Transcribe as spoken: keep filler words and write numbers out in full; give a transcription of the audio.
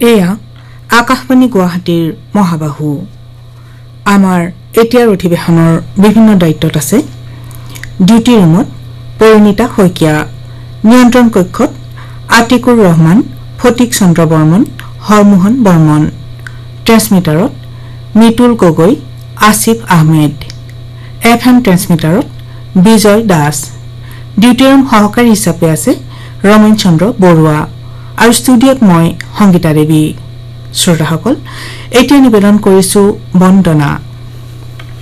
এয়া আকাশবাণী গুৱাহাটীৰ মহাবাহু আমাৰ এতিয়াৰ অধিৱেশনৰ বিভিন্ন দায়িত্বত আছে ডিউটি ৰুমত পৰিণীতা শইকীয়া নিয়ন্ত্ৰণ কক্ষত আতিকুৰ ৰহমান ফটিক চন্দ্ৰ বৰ্মন হৰমোহন বৰ্মন ট্ৰেন্সমিটাৰত মিতুল গগৈ আসিফ আহমেদ এফএম ট্ৰেন্সমিটাৰত বিজয় দাস ডিউটি ৰুম সহকাৰী হিচাপে আছে ৰমেন চন্দ্ৰ বৰুৱা আৰু ষ্টুডিঅত মই সংগীতা দেৱী শ্ৰোতাসকল এতিয়া নিবেদন কৰিছো বন্দনা